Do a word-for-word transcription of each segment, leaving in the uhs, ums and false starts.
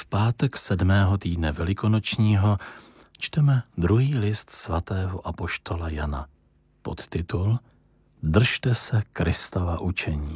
V pátek sedmého týdne velikonočního čteme druhý list svatého apoštola Jana. Podtitul Držte se Kristova učení.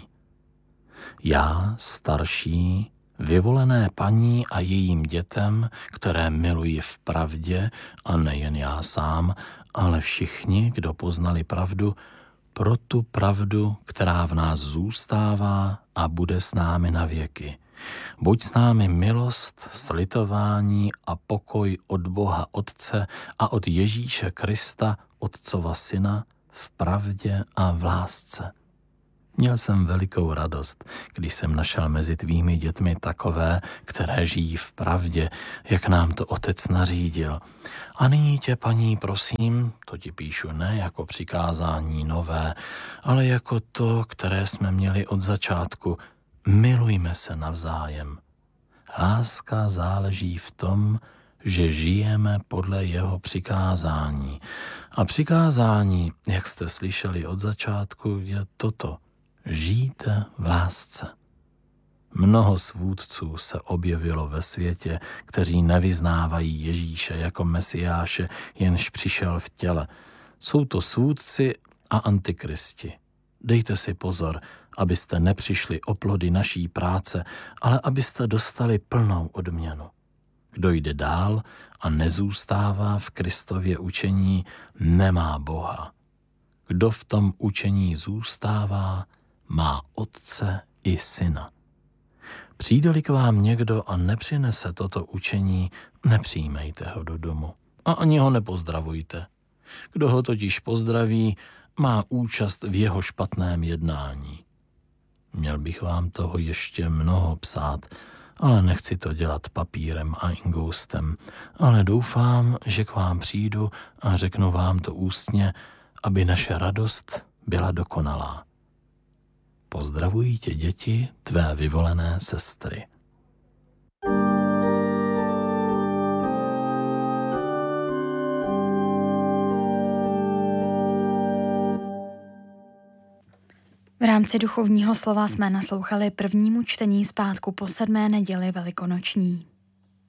Já, starší, vyvolené paní a jejím dětem, které miluji v pravdě, a nejen já sám, ale všichni, kdo poznali pravdu, pro tu pravdu, která v nás zůstává a bude s námi na věky. Buď s námi milost, slitování a pokoj od Boha Otce a od Ježíše Krista, Otcova Syna, v pravdě a v lásce. Měl jsem velikou radost, když jsem našel mezi tvými dětmi takové, které žijí v pravdě, jak nám to Otec nařídil. A nyní tě, paní, prosím, to ti píšu ne jako přikázání nové, ale jako to, které jsme měli od začátku. Milujme se navzájem. Láska záleží v tom, že žijeme podle jeho přikázání. A přikázání, jak jste slyšeli od začátku, je toto. Žijte v lásce. Mnoho svůdců se objevilo ve světě, kteří nevyznávají Ježíše jako Mesiáše, jenž přišel v těle. Jsou to svůdci a antikristi. Dejte si pozor, abyste nepřišli o plody naší práce, ale abyste dostali plnou odměnu. Kdo jde dál a nezůstává v Kristově učení, nemá Boha. Kdo v tom učení zůstává, má Otce i Syna. Přijde-li k vám někdo a nepřinese toto učení, nepřijmejte ho do domu a ani ho nepozdravujte. Kdo ho totiž pozdraví, má účast v jeho špatném jednání. Měl bych vám toho ještě mnoho psát, ale nechci to dělat papírem a ingoustem, ale doufám, že k vám přijdu a řeknu vám to ústně, aby naše radost byla dokonalá. Pozdravují tě děti tvé vyvolené sestry. V rámci duchovního slova jsme naslouchali prvnímu čtení z pátku po sedmé neděli velikonoční.